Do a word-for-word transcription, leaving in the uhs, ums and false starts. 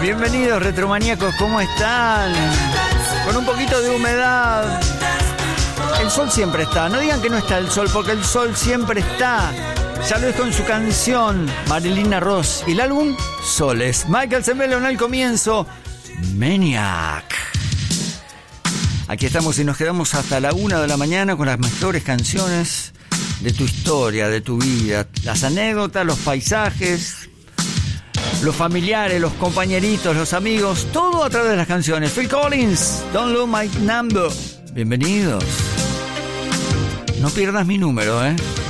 Bienvenidos retromaníacos, ¿cómo están? Con un poquito de humedad. El sol siempre está, no digan que no está el sol, porque el sol siempre está. Ya lo es con su canción, Marilina Ross, y el álbum Soles. Michael Sembello al comienzo, Maniac. Aquí estamos y nos quedamos hasta la una de la mañana con las mejores canciones de tu historia, de tu vida, las anécdotas, los paisajes, los familiares, los compañeritos, los amigos, todo a través de las canciones. Phil Collins, Don't Lose My Number. Bienvenidos. No pierdas mi número, ¿eh?